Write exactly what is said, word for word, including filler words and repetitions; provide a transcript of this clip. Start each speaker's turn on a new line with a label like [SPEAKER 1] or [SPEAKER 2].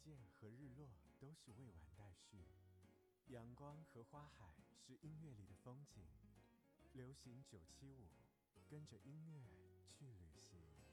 [SPEAKER 1] 见和日落都是未完待续，阳光和花海是音乐里的风景。流行九七五，跟着音乐去旅行。